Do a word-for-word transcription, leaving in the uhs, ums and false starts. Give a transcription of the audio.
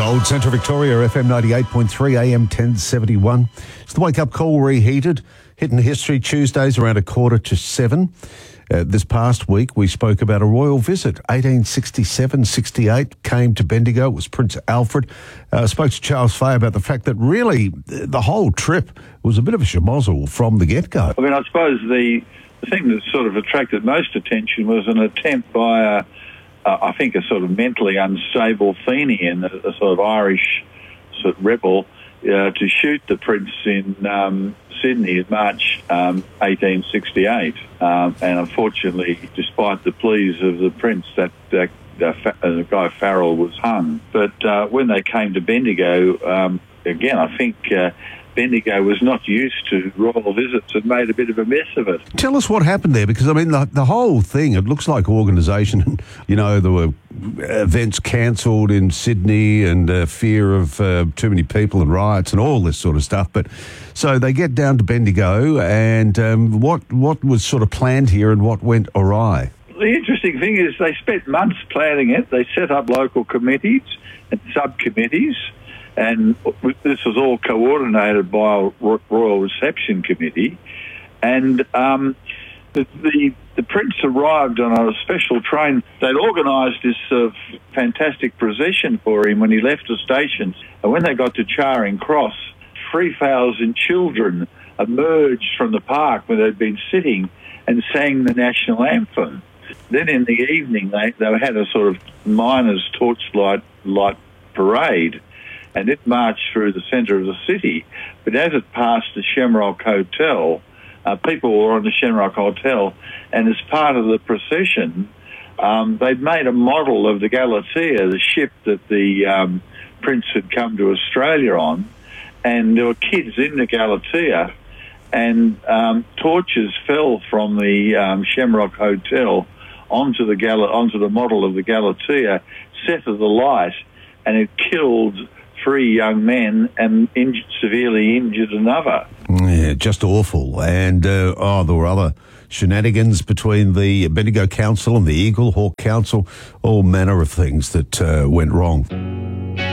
Old Central Victoria, F M ninety-eight point three, A M ten seventy-one. It's the wake-up call reheated. Hidden History Tuesdays around a quarter to seven. Uh, this past week, we spoke about a royal visit. eighteen sixty-seven sixty-eight came to Bendigo. It was Prince Alfred. Uh, spoke to Charles Fay about the fact that really the whole trip was a bit of a schmozzle from the get-go. I mean, I suppose the, the thing that sort of attracted most attention was an attempt by a Uh, I think a sort of mentally unstable Fenian, a, a sort of Irish sort of rebel, uh, to shoot the prince in um, Sydney in March um, eighteen sixty-eight. Um, and unfortunately, despite the pleas of the prince, that uh, uh, the guy Farrell was hung. But uh, when they came to Bendigo, um, again, I think uh, Bendigo was not used to royal visits and made a bit of a mess of it. Tell us what happened there, because, I mean, the, the whole thing, it looks like organisation. You know, there were events cancelled in Sydney and uh, fear of uh, too many people and riots and all this sort of stuff. But so they get down to Bendigo, and um, what, what was sort of planned here and what went awry? The interesting thing is they spent months planning it. They set up local committees and subcommittees. And this was all coordinated by a Royal Reception Committee. And um, the, the the Prince arrived on a special train. They'd organised this uh, fantastic procession for him when he left the station. And when they got to Charing Cross, three thousand children emerged from the park where they'd been sitting and sang the national anthem. Then in the evening, they, they had a sort of miners' torchlight light parade. And it marched through the centre of the city. But as it passed the Shamrock Hotel, uh, people were on the Shamrock Hotel, and as part of the procession, um, they'd made a model of the Galatea, the ship that the um, Prince had come to Australia on, and there were kids in the Galatea, and um, torches fell from the um, Shamrock Hotel onto the Gal- onto the model of the Galatea, set of the light, and it killed three young men and injured, severely injured another. Yeah, just awful. And, uh, oh, there were other shenanigans between the Bendigo Council and the Eagle Hawk Council, all manner of things that uh, went wrong.